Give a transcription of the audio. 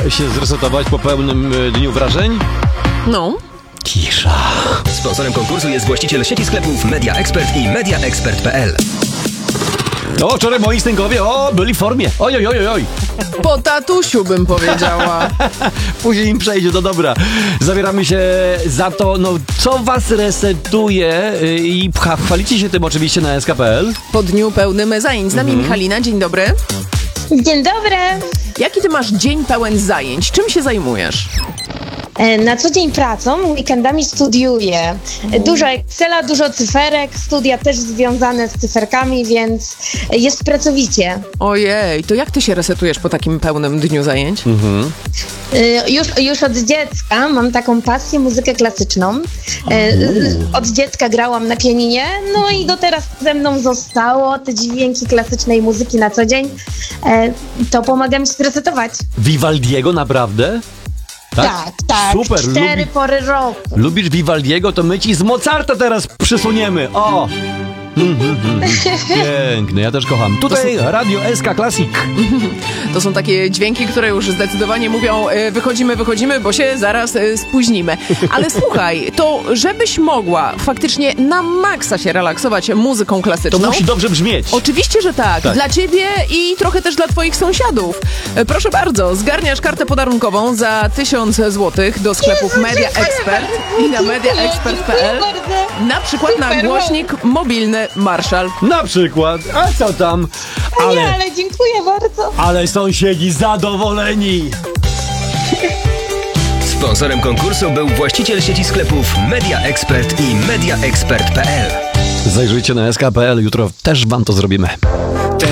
się zresetować po pełnym dniu wrażeń? No. Cisza. Sponsorem konkursu jest właściciel sieci sklepów Media Expert i mediaexpert.pl. O, wczoraj moi stęgowie, byli w formie. Oj. Po tatusiu bym powiedziała. Później im przejdzie, no dobra. Zabieramy się za to, co was resetuje i chwalicie się tym oczywiście na sk.pl. Po dniu pełnym zajęć. Z nami Michalina, dzień dobry. Dzień dobry. Jaki ty masz dzień pełen zajęć? Czym się zajmujesz? Na co dzień pracą, weekendami studiuję. Dużo Excela, dużo cyferek, studia też związane z cyferkami, więc jest pracowicie. Ojej, to jak ty się resetujesz po takim pełnym dniu zajęć? Już od dziecka mam taką pasję, muzykę klasyczną. Od dziecka grałam na pianinie, no i do teraz ze mną zostało te dźwięki klasycznej muzyki na co dzień. To pomaga mi się zresetować. Vivaldiego naprawdę? Tak. Super. 4 pory roku. Lubisz Vivaldiego, to my ci z Mozarta teraz przysuniemy. O! Piękne, ja też kocham. Tutaj Radio SK Classic. To są takie dźwięki, które już zdecydowanie mówią wychodzimy, bo się zaraz spóźnimy. Ale słuchaj, to żebyś mogła faktycznie na maksa się relaksować muzyką klasyczną. To musi dobrze brzmieć. Oczywiście, że tak. Dla ciebie i trochę też dla twoich sąsiadów. Proszę bardzo, zgarniasz kartę podarunkową za 1000 zł do sklepów Media Expert i na mediaexpert.pl. Na przykład na głośnik mobilny Marshall. Na przykład, a co tam? Ale dziękuję bardzo. Ale sąsiedzi zadowoleni. Sponsorem konkursu był właściciel sieci sklepów Media Expert i mediaexpert.pl. Zajrzyjcie na sk.pl, jutro też wam to zrobimy.